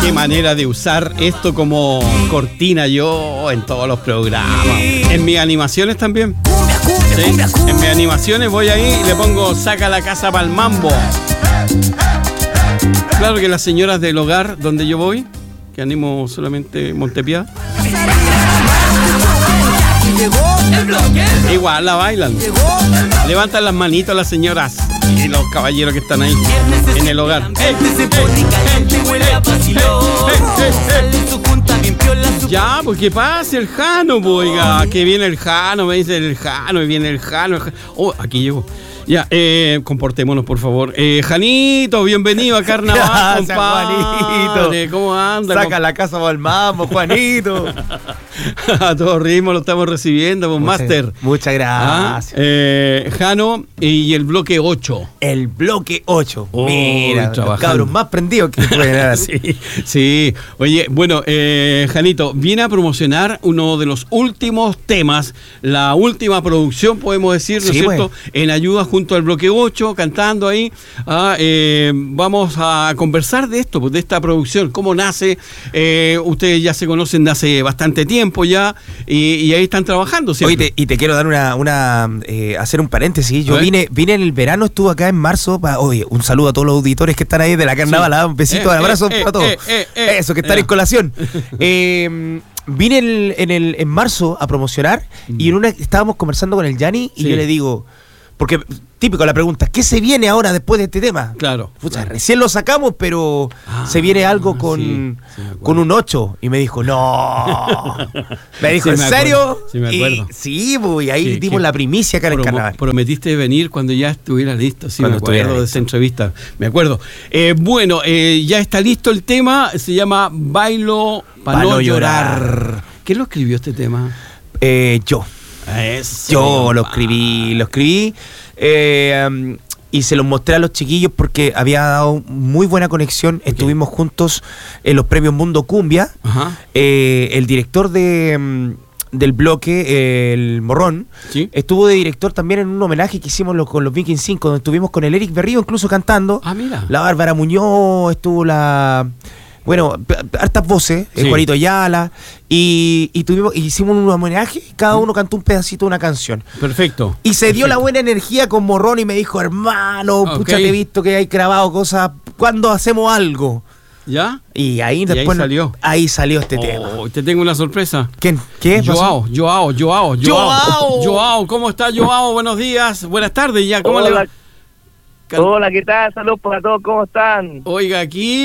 Qué manera de usar esto como cortina yo en todos los programas. En mis animaciones también. ¿Sí? En mis animaciones voy ahí y le pongo saca la casa pa'l mambo. Claro que las señoras del hogar donde yo voy, que animo solamente Montepiá, igual la bailan. Levantan las manitos las señoras y los caballeros que están ahí en el hogar. Ya, pues que pase el Jano, pues, oiga, que viene el Jano, me dice el Jano, y viene el Jano. Oh, aquí llego. Ya, comportémonos, por favor. Janito, bienvenido a Carnaval, compadre. ¿Cómo anda? Saca la casa para el mambo, Juanito. A todo ritmo lo estamos recibiendo, pues, Máster. Muchas gracias. Jano y el bloque 8. El bloque 8. Oh, mira, los cabros más prendidos que pueden haber. Sí. Oye, bueno, Janito, viene a promocionar uno de los últimos temas, la última producción, podemos decir, ¿no es cierto? Bueno. En ayuda junto al bloque 8, cantando ahí. Vamos a conversar de esto, pues, de esta producción, cómo nace. Ustedes ya se conocen de hace bastante tiempo ya, y ahí están trabajando, ¿cierto? Oye, y te quiero dar hacer un paréntesis. Yo vine en el verano, estuve acá en marzo. Oye, un saludo a todos los auditores que están ahí de la Carnaval. Un besito, un abrazo para todos. Eso, que están en colación. Vine en marzo a promocionar y estábamos conversando con el Yanni y yo le digo, porque típico la pregunta, ¿qué se viene ahora después de este tema? Claro. Pucha, recién lo sacamos, pero se viene algo con un 8. Y me dijo, no. Me dijo, ¿en serio? Sí, me acuerdo. Y ahí dimos la primicia acá en el Carnaval. Prometiste venir cuando ya estuviera listo. Sí, cuando me acuerdo de esa entrevista. Me acuerdo. Bueno, ya está listo el tema. Se llama Bailo para no llorar. ¿Quién lo escribió este tema? Yo. Eso, yo lo escribí y se los mostré a los chiquillos porque había dado muy buena conexión. Estuvimos juntos en los premios Mundo Cumbia. El director del bloque, el Morrón, estuvo de director también en un homenaje que hicimos con los Viking 5, donde estuvimos con el Eric Berrío incluso cantando. Mira. La Bárbara Muñoz, estuvo hartas voces, Juanito Ayala, y hicimos un homenaje, cada uno cantó un pedacito de una canción. Perfecto. Y se dio la buena energía con Morrón y me dijo, hermano, pucha, te he visto que hay grabado cosas, ¿cuándo hacemos algo? ¿Ya? Y ahí después ahí salió este tema. Te tengo una sorpresa. ¿Quién? ¿Qué? Joao, ¿cómo está Joao? Buenos días, buenas tardes ya, ¿cómo le va? Hola, ¿qué tal? Saludos para todos, ¿cómo están? Oiga, aquí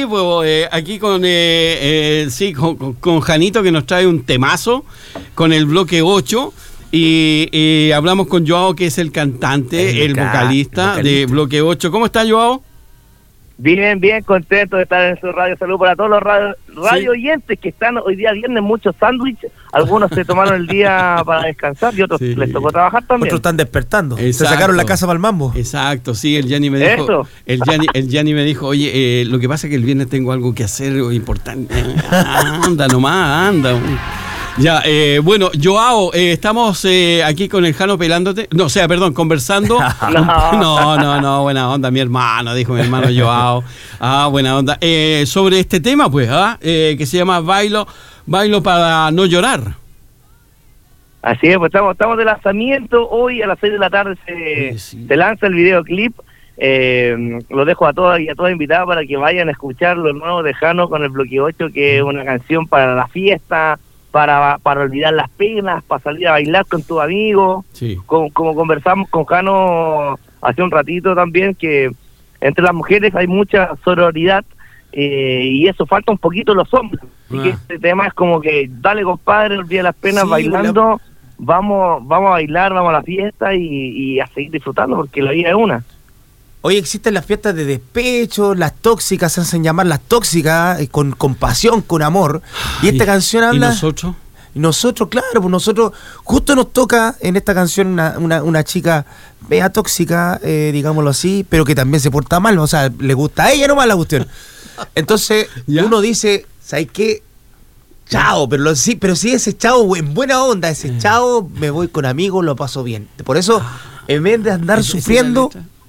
con Janito, que nos trae un temazo con el bloque 8 y hablamos con Joao, que es el cantante, el vocalista de bloque 8. ¿Cómo está, Joao? Bien, contento de estar en su radio. Saludos para todos los radio oyentes que están hoy día viernes, muchos sándwiches. Algunos se tomaron el día para descansar y otros les tocó trabajar también. Otros están despertando. Exacto. Se sacaron la casa para el mambo. Exacto, sí, el Yanni me dijo. El Yanni me dijo, oye, lo que pasa es que el viernes tengo algo que hacer importante. Anda nomás, anda. Ya, bueno, Joao, estamos aquí con el Jano pelándote. No, conversando. No, buena onda, mi hermano, dijo mi hermano Joao. Buena onda. Sobre este tema, pues, que se llama Bailo para no llorar. Así es, pues estamos de lanzamiento. Hoy a las 6 de la tarde se lanza el videoclip. Lo dejo a todas y a todas invitadas para que vayan a escuchar lo nuevo de Jano con el bloque 8, que es una canción para la fiesta, para olvidar las penas, para salir a bailar con tus amigos. Como conversamos con Jano hace un ratito también, que entre las mujeres hay mucha sororidad, y eso falta un poquito en los hombres. Así que este tema es como que, dale compadre, olvida las penas bailando, vamos a bailar, vamos a la fiesta y a seguir disfrutando, porque la vida es una. Hoy existen las fiestas de despecho, las tóxicas, se hacen llamar las tóxicas, con pasión, con amor. Y esta canción habla... ¿Y nosotros? Claro, pues nosotros, justo nos toca en esta canción una chica mega tóxica, digámoslo así, pero que también se porta mal, o sea, le gusta a ella nomás la cuestión. Entonces, uno dice, ¿sabes qué? Chao, pero sí ese chao en buena onda, ese chao, me voy con amigos, lo paso bien. Por eso, en vez de andar sufriendo...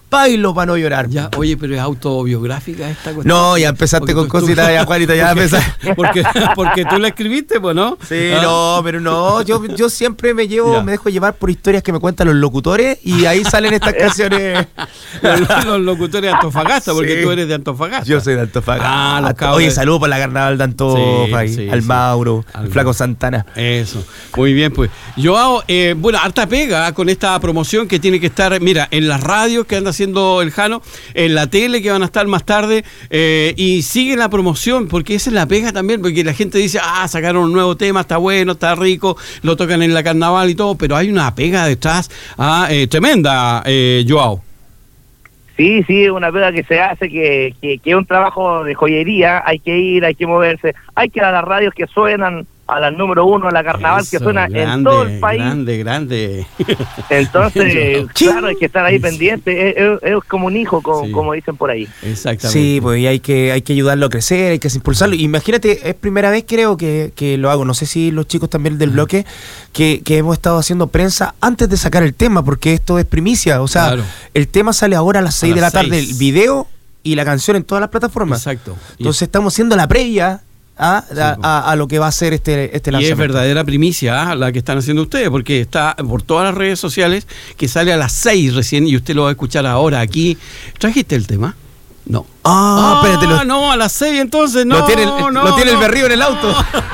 Bailo para no llorar. Ya, oye, pero es autobiográfica esta cuestión. No, ya empezaste con cositas, ya, Juanito, ya empezaste. porque tú la escribiste, pues, ¿no? Sí, no, pero no, yo siempre me dejo llevar por historias que me cuentan los locutores y ahí salen estas canciones. los locutores de Antofagasta, porque tú eres de Antofagasta. Yo soy de Antofagasta. Oye, saludos por la carnaval de Antofa, al Mauro, al Flaco Santana. Eso, muy bien, pues. Joao, bueno, harta pega con esta promoción que tiene que estar, mira, en las radios que anda haciendo el Jano, en la tele que van a estar más tarde, y sigue la promoción, porque esa es la pega también, porque la gente dice, sacaron un nuevo tema, está bueno, está rico, lo tocan en la carnaval y todo, pero hay una pega detrás tremenda, Joao. Sí, una pega que se hace, que es un trabajo de joyería, hay que ir, hay que moverse, hay que ir a las radios que suenan, a la número 1, a la carnaval, que suena en todo el país. Grande. Entonces, claro, hay que estar ahí pendiente, es como un hijo, como dicen por ahí. Exactamente. Sí, pues hay que ayudarlo a crecer, hay que impulsarlo. Imagínate, es primera vez creo que lo hago, no sé si los chicos también del bloque, que hemos estado haciendo prensa antes de sacar el tema, porque esto es primicia, o sea, el tema sale ahora a las 6 de la tarde, el video y la canción en todas las plataformas. Exacto. Entonces estamos haciendo la previa a lo que va a ser este lanzamiento. Y es verdadera primicia la que están haciendo ustedes, porque está por todas las redes sociales, que sale a las 6 recién, y usted lo va a escuchar ahora aquí. ¿Trajiste el tema? No. Espérate. No, a las 6 entonces, no. Lo tiene el berrío en el auto.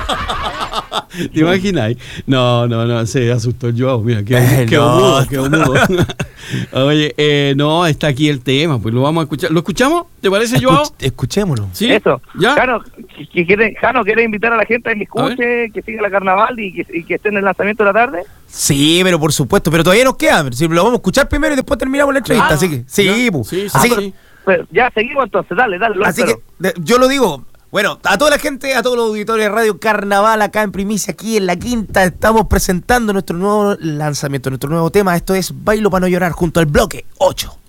¿Te imaginas? No, se asustó el Joao. Mira, qué mudo. Oye, no, está aquí el tema, pues lo vamos a escuchar. ¿Lo escuchamos? ¿Te parece, Joao? Escuchémoslo. ¿Sí? Eso. ¿Ya? Jano quiere invitar a la gente a que escuche, que siga la carnaval y que esté en el lanzamiento de la tarde. Sí, pero por supuesto, pero todavía nos queda. Si lo vamos a escuchar primero y después terminamos la entrevista. Así que, así que ya seguimos entonces, dale. Así que yo lo digo. Bueno, a toda la gente, a todos los auditores de Radio Carnaval, acá en primicia, aquí en La Quinta, estamos presentando nuestro nuevo lanzamiento, nuestro nuevo tema. Esto es Bailo para no llorar, junto al Bloque 8.